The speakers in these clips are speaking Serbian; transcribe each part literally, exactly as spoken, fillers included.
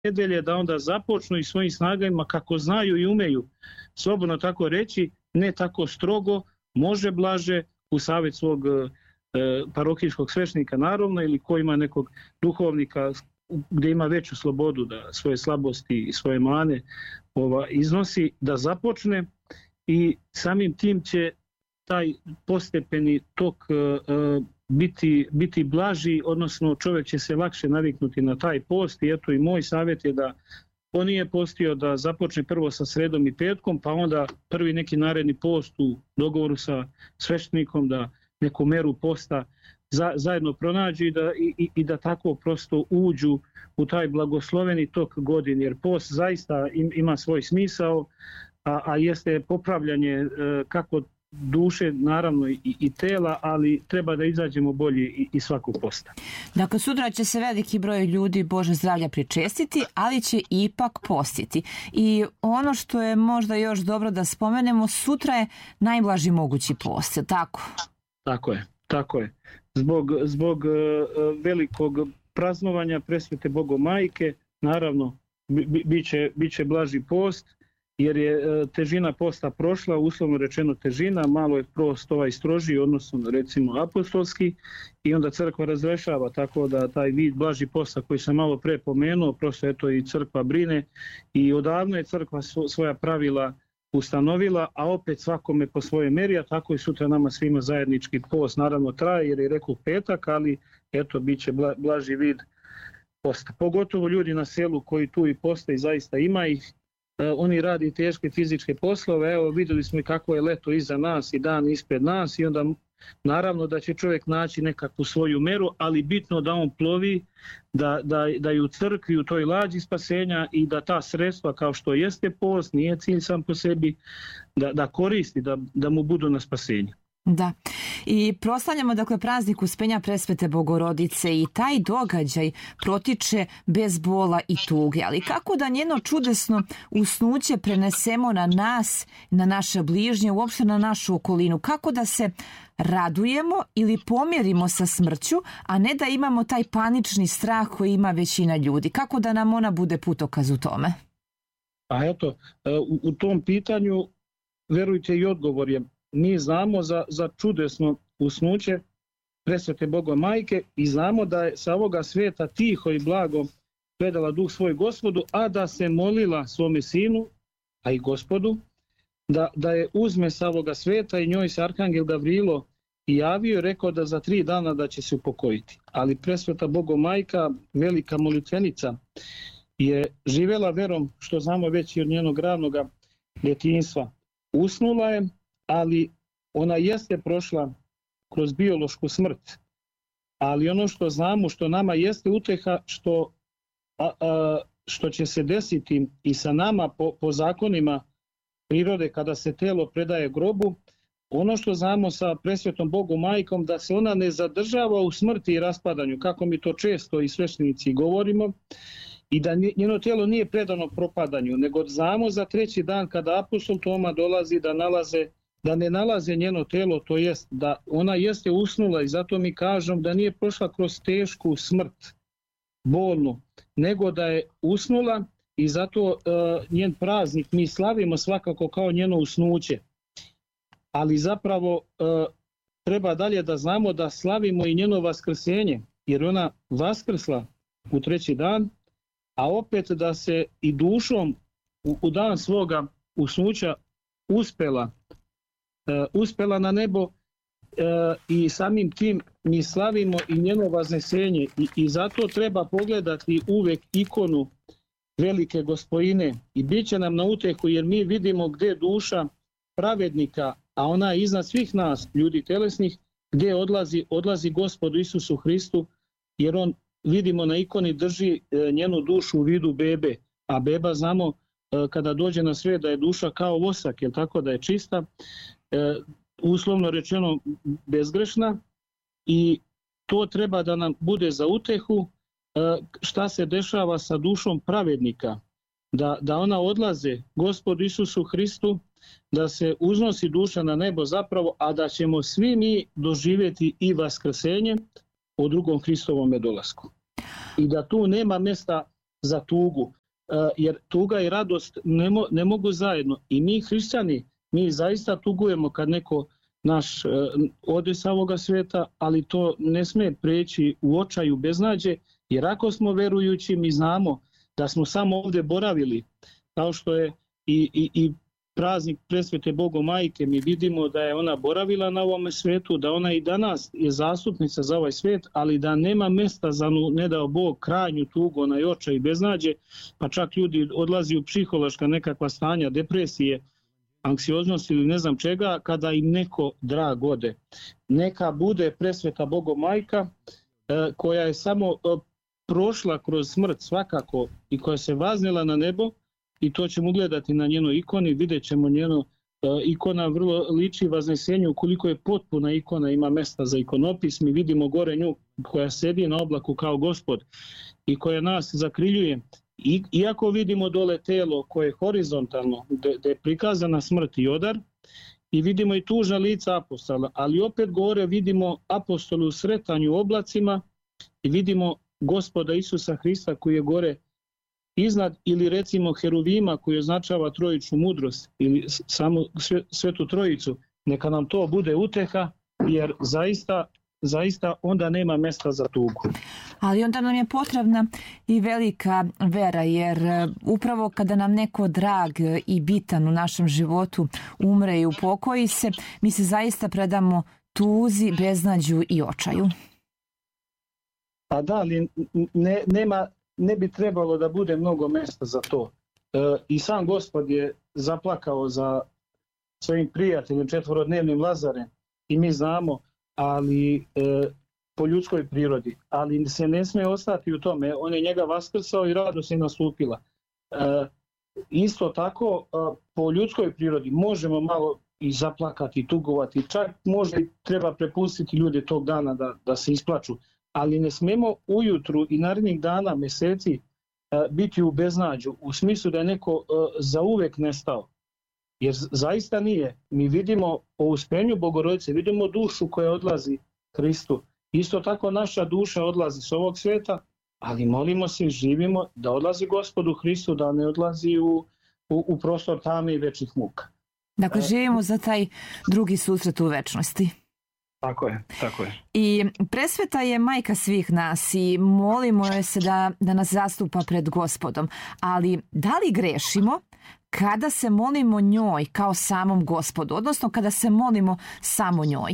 nedelje da onda započnu i svojim snagama kako znaju i umeju, slobodno tako reći, ne tako strogo, može blaže u savjet svog e, parohijskog sveštenika naravno ili ko ima nekog duhovnika gdje ima veću slobodu da svoje slabosti i svoje mane ova, iznosi, da započne i samim tim će taj postepeni tok e, biti, biti blaži, odnosno čovjek će se lakše naviknuti na taj post i eto i moj savjet je da on nije postio da započne prvo sa sredom i petkom, pa onda prvi neki naredni post u dogovoru sa sveštenikom da neku meru posta za, zajedno pronađu i da, i, i da tako prosto uđu u taj blagosloveni tok godine, jer post zaista im, ima svoj smisao, a, a jeste popravljanje e, kako duše, naravno i, i tela, ali treba da izađemo bolje i, i svakog posta. Dakle, sutra će se veliki broj ljudi Bože zdravlja pričestiti, ali će ipak postiti. I ono što je možda još dobro da spomenemo, sutra je najblaži mogući post, tako? Tako je, tako je. Zbog, zbog uh, velikog praznovanja presvete Bogomajke, naravno, bi, bi će, bit će blaži post, jer je težina posta prošla, uslovno rečeno težina, malo je prost ovaj strožiji, odnosno recimo apostolski, i onda crkva razrešava, tako da taj vid blaži posta koji sam malo pre pomenuo, prosto eto i crkva brine i odavno je crkva svoja pravila ustanovila, a opet svakome po svojoj meri, a tako i sutra nama svima zajednički post. Naravno traje jer je rekao petak, ali eto bit će blaži vid posta. Pogotovo ljudi na selu koji tu i poste i zaista ima ih, oni radi teške fizičke poslove, evo vidjeli smo i kako je leto iza nas i dan ispred nas i onda naravno da će čovjek naći nekakvu svoju meru, ali bitno da on plovi, da, da, da je u crkvi, u toj lađi spasenja i da ta sredstva kao što jeste post, nije cilj sam po sebi, da, da koristi, da, da mu budu na spasenje. Da. I proslavljamo dakle praznik Uspenja Presvete Bogorodice i taj događaj protiče bez bola i tuge. Ali kako da njeno čudesno usnuće prenesemo na nas, na naše bližnje, uopšte na našu okolinu? Kako da se radujemo ili pomirimo sa smrću, a ne da imamo taj panični strah koji ima većina ljudi? Kako da nam ona bude putokaz u tome? Pa eto, u, u tom pitanju verujte i odgovor je. Mi znamo za, za čudesno usnuće presvete Bogomajke i znamo da je sa ovoga svijeta tiho i blago predala duh svoj Gospodu, a da se molila svome sinu, a i Gospodu, da, da je uzme sa ovoga svijeta i njoj se Arhangel Gavrilo i javio i rekao da za tri dana da će se upokojiti. Ali presveta Bogomajka, velika molitvenica, je živjela verom, što znamo već i od njenog ravnoga djetinjstva. Usnula je, ali ona jeste prošla kroz biološku smrt. Ali ono što znamo, što nama jeste uteha, što, a, a, što će se desiti i sa nama po, po zakonima prirode kada se telo predaje grobu, ono što znamo sa presvetom Bogomajkom, da se ona ne zadržava u smrti i raspadanju, kako mi to često i sveštenici govorimo, i da njeno tijelo nije predano propadanju, nego znamo za treći dan kada apostol Toma dolazi da nalaze da ne nalaze njeno telo, to jest da ona jeste usnula i zato mi kažem da nije prošla kroz tešku smrt, bolnu, nego da je usnula i zato uh, njen praznik mi slavimo svakako kao njeno usnuće. Ali zapravo uh, treba dalje da znamo da slavimo i njeno vaskrsenje, jer ona vaskrsla u treći dan, a opet da se i dušom u, u dan svoga usnuća uspela Uh, uspela na nebo uh, i samim tim mi slavimo i njeno vaznesenje i, i zato treba pogledati uvek ikonu velike Gospojine i bit će nam na utehu jer mi vidimo gdje duša pravednika, a ona je iznad svih nas, ljudi telesnih, gdje odlazi, odlazi Gospodu Isusu Hristu, jer on, vidimo na ikoni, drži uh, njenu dušu u vidu bebe, a beba znamo uh, kada dođe na svijet da je duša kao vosak, jel tako, da je čista, E, uslovno rečeno bezgrešna i to treba da nam bude za utehu e, šta se dešava sa dušom pravednika, da, da ona odlaze Gospodu Isusu Hristu, da se uznosi duša na nebo zapravo, a da ćemo svi mi doživjeti i vaskrsenje o drugom Hristovome dolasku. I da tu nema mjesta za tugu, jer tuga i radost ne, mo, ne mogu zajedno. I mi hrišćani, mi zaista tugujemo kad neko naš ode sa ovoga svijeta, ali to ne smije preći u očaju beznađe, jer ako smo verujući, mi znamo da smo samo ovdje boravili, kao što je i, i, i praznik presvete Bogomajke, mi vidimo da je ona boravila na ovome svijetu, da ona i danas je zastupnica za ovaj svijet, ali da nema mjesta za, ne dao Bog, krajnju tugu, onaj očaj i beznađe, pa čak ljudi odlazi u psihološka nekakva stanja, depresije, anksioznost ili ne znam čega, kada im neko drag ode. Neka bude presveta Bogomajka e, koja je samo e, prošla kroz smrt svakako i koja se vaznela na nebo, i to ćemo ugledati na njenoj ikoni, vidjet ćemo njeno e, ikona vrlo liči vaznesenju, koliko je potpuna ikona, ima mjesta za ikonopis, mi vidimo gore nju koja sedi na oblaku kao Gospod i koja nas zakriljuje. I, iako vidimo dole telo koje je horizontalno, gdje je prikazana smrt i odar, i vidimo i tužna lica apostola, ali opet gore vidimo apostolu u sretanju oblacima i vidimo Gospoda Isusa Hrista koji je gore iznad, ili recimo heruvima koji označava trojičnu mudrost ili samo svetu trojicu. Neka nam to bude uteha, jer zaista zaista onda nema mjesta za tugu. Ali onda nam je potrebna i velika vera, jer upravo kada nam neko drag i bitan u našem životu umre i upokoji se, mi se zaista predamo tuzi, beznađu i očaju. Pa da, ali ne, nema, ne bi trebalo da bude mnogo mjesta za to. E, I sam Gospod je zaplakao za svojim prijateljem četvorodnevnim Lazarem i mi znamo, ali e, po ljudskoj prirodi, ali se ne smije ostati u tome. On je njega vaskrsao i radost je nastupila. E, isto tako, e, po ljudskoj prirodi možemo malo i zaplakati, tugovati, čak možda i treba prepustiti ljude tog dana da, da se isplaču, ali ne smijemo ujutru i narednih dana, mjeseci e, biti u beznađu, u smislu da je neko e, zauvek nestao. Jer zaista nije. Mi vidimo po uspenju Bogorodice, vidimo dušu koja odlazi Hristu. Isto tako naša duša odlazi s ovog svijeta, ali molimo se i živimo da odlazi Gospodu Hristu, da ne odlazi u, u, u prostor tame i večnih muka. Dakle, živimo za taj drugi susret u večnosti. Tako je, tako je. I presveta je majka svih nas i molimo joj se da, da nas zastupa pred Gospodom. Ali da li grešimo kada se molimo njoj kao samom Gospodu, odnosno kada se molimo samo njoj?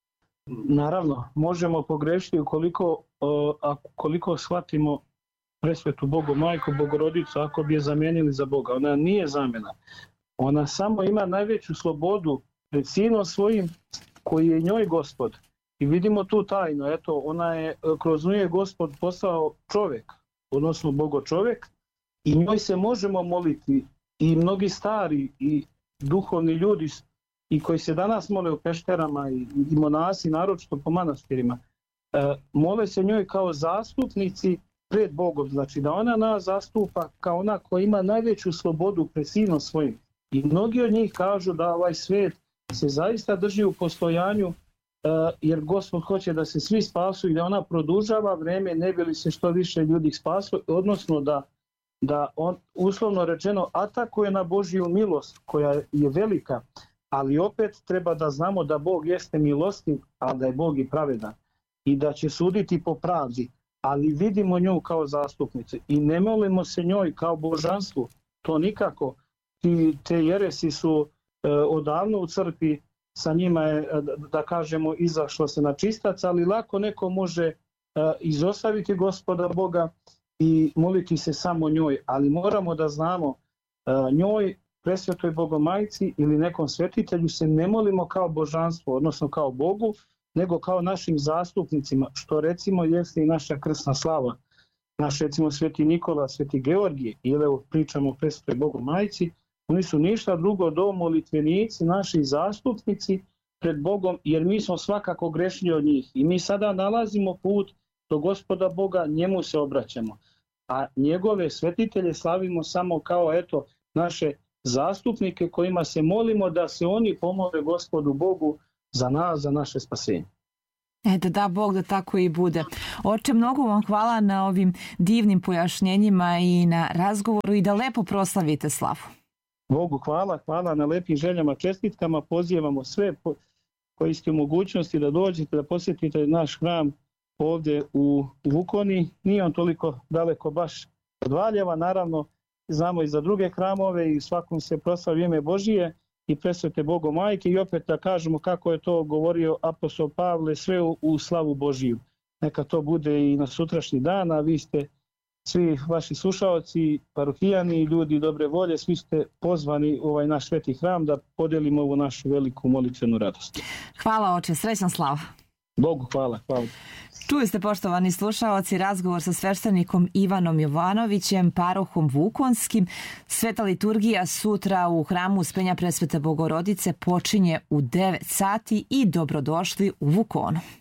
Naravno, možemo pogrešiti ukoliko uh, koliko shvatimo presvetu Bogu majku, Bogorodicu, ako bi je zamijenili za Boga. Ona nije zamjena. Ona samo ima najveću slobodu pred sinom svojim koji je njoj Gospod. I vidimo tu tajnu. Eto, ona je, kroz nju je Gospod postao čovjek, odnosno Bogo čovjek, i njoj se možemo moliti. I mnogi stari i duhovni ljudi i koji se danas mole u pešterama i, i monasi, naročito po manastirima, e, mole se njoj kao zastupnici pred Bogom. Znači da ona nas zastupa kao ona koja ima najveću slobodu pred sinom svojim. I mnogi od njih kažu da ovaj svijet se zaista drži u postojanju e, jer Gospod hoće da se svi spasu i da ona produžava vreme ne bi li se što više ljudi spaslo, odnosno da da on, uslovno rečeno, atakuje na Božju milost koja je velika, ali opet treba da znamo da Bog jeste milostiv, ali da je Bog i pravedan i da će suditi po pravdi, ali vidimo nju kao zastupnicu i ne molimo se njoj kao božanstvu, to nikako. I te jeresi su e, odavno u crkvi, sa njima je, da, da kažemo, izašlo se na čistac, ali lako neko može e, izostaviti Gospoda Boga i moliti se samo njoj, ali moramo da znamo uh, njoj, presvetoj Bogomajci ili nekom svetitelju se ne molimo kao božanstvo, odnosno kao Bogu, nego kao našim zastupnicima, što recimo jeste i naša krsna slava. Naš recimo sveti Nikola, sveti Georgije, ili evo pričamo o presvetoj Bogomajci, oni su ništa drugo do molitvenici, naši zastupnici pred Bogom, jer mi smo svakako grešni od njih i mi sada nalazimo put do Gospoda Boga, njemu se obraćamo. A njegove svetitelje slavimo samo kao eto naše zastupnike kojima se molimo da se oni pomole Gospodu Bogu za nas, za naše spasenje. Eto, da Bog da tako i bude. Oče, mnogo vam hvala na ovim divnim pojašnjenjima i na razgovoru i da lepo proslavite slavu. Bogu hvala, hvala na lepim željama, čestitkama. Pozivamo sve koji ste u mogućnosti da dođete, da posjetite naš hram ovdje u Vukoni. Nije on toliko daleko baš od Valjeva, naravno znamo i za druge hramove i svakom se proslavi ime Božije i presvete Bogomajke i opet da kažemo kako je to govorio apostol Pavle, sve u, u slavu Božiju. Neka to bude i na sutrašnji dan, a vi ste svi vaši slušaoci, parohijani, ljudi dobre volje, svi ste pozvani u ovaj naš sveti hram da podelimo ovu našu veliku molitvenu radost. Hvala oče, srećna slava. Bogu hvala, hvala. Čuli ste, poštovani slušaoci, razgovor sa sveštenikom Ivanom Jovanovićem, parohom Vukonskim. Sveta liturgija sutra u hramu Uspenja presvete Bogorodice počinje u devet sati i dobrodošli u Vukonu.